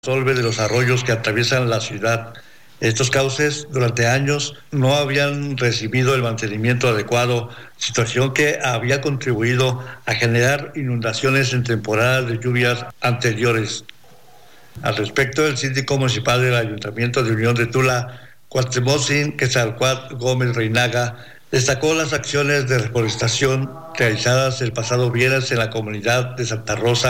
solve de los arroyos que atraviesan la ciudad. Estos cauces durante años no habían recibido el mantenimiento adecuado, situación que había contribuido a generar inundaciones en temporadas de lluvias anteriores. Al respecto, el síndico municipal del Ayuntamiento de Unión de Tula, Cuauhtémoc Quetzalcóatl Gómez Reinaga, destacó las acciones de reforestación realizadas el pasado viernes en la comunidad de Santa Rosa